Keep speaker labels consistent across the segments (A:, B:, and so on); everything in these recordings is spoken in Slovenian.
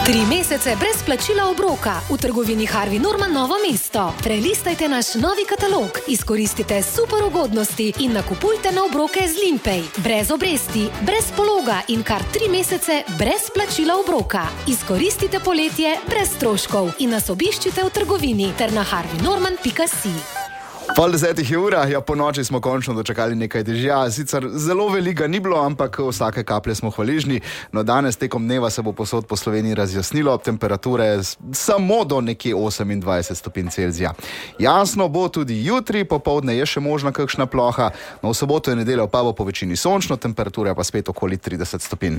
A: 3 mesece brez plačila obroka v trgovini Harvey Norman Novo mesto. Prelistajte naš novi katalog, izkoristite super ugodnosti in nakupujte na obroke z Limpay. Brez obresti, brez pologa in kar 3 mesece brez plačila obroka. Izkoristite poletje brez stroškov in nas obiščite v trgovini ter na harveynorman.si.
B: Pol 10 je ura, ja, po noči smo končno dočakali nekaj dežja. Sicer zelo veliko ni bilo, ampak vsake kaplje smo hvaležni. No, danes tekom dneva se bo povsod po Sloveniji razjasnilo, temperature samo do nekje 28 stopinj Celzija. Jasno bo tudi jutri, popoldne je še možna kakšna ploha, no v soboto in nedeljo pa bo po večini sončno, temperatura pa spet okoli 30 stopinj.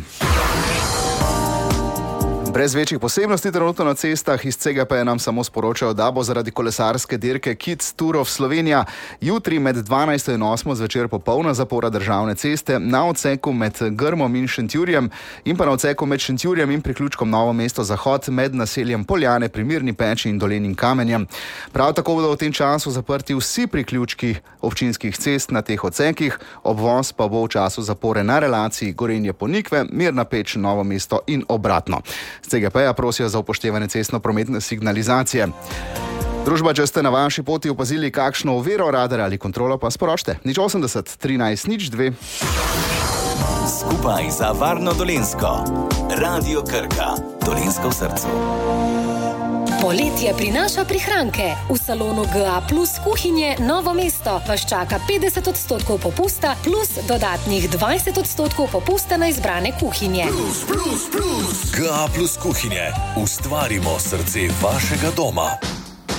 B: Brez večjih posebnosti trenutno na cestah, iz CGP nam samo sporočajo, da bo zaradi kolesarske dirke Kids Tour of Slovenija jutri med 12 in 8 zvečer popolna zapora državne ceste na odseku med Grmom in Šentjurjem in pa na odseku med Šentjurjem in priključkom Novo mesto Zahod med naseljem Poljane pri Mirni Peči in Dolenjim Kamenjem. Prav tako bodo v tem času zaprti vsi priključki občinskih cest na teh odsekih, obvoz pa bo v času zapore na relaciji Gorenje-Ponikve, Mirna Peč, Novo mesto in obratno. Z CGP-ja prosijo za upoštevanje cestno-prometne signalizacije. Družba, če ste na vaši poti opazili kakšno oviro, radar ali kontrolo, pa sporočite. 080 13 02.
C: Skupaj za varno Dolenjsko. Radio Krka. Dolenjsko v srcu.
A: Poletje prinaša prihranke. V salonu GA Plus kuhinje Novo mesto vas čaka 50% popusta plus dodatnih 20% popusta na izbrane kuhinje.
C: Plus. GA Plus kuhinje. Ustvarimo srce vašega doma.